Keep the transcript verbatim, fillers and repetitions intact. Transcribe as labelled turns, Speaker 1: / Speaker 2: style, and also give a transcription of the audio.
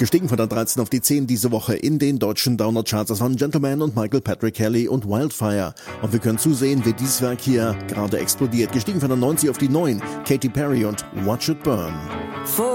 Speaker 1: Gestiegen von der dreizehn auf die zehn diese Woche in den deutschen Downer-Charts. Das waren Gentleman und Michael Patrick Kelly und Wildfire. Und wir können zusehen, wie dieses Werk hier gerade explodiert. Gestiegen von der neunzig auf die neun, Katy Perry und Watch It Burn.